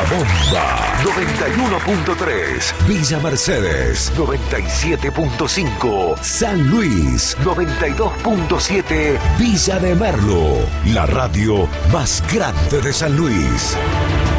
Bomba 91.3, Villa Mercedes 97.5, San Luis 92.7, Villa de Merlo, la radio más grande de San Luis.